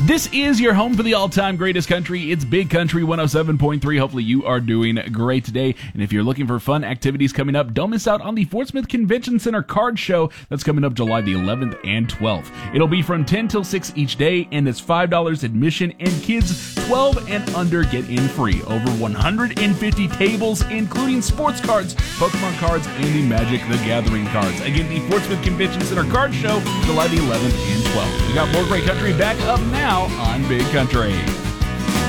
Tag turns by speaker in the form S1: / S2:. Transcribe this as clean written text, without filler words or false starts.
S1: This is your home for the all-time greatest country. It's Big Country 107.3. Hopefully you are doing great today. And if you're looking for fun activities coming up, don't miss out on the Fort Smith Convention Center Card Show. That's coming up July the 11th and 12th. It'll be from 10 till 6 each day, and it's $5 admission, and kids 12 and under get in free. Over 150 tables, including sports cards, Pokemon cards, and the Magic the Gathering cards. Again, the Fort Smith Convention Center Card Show, July the 11th and 12th. We got more great country back up now on Big Country.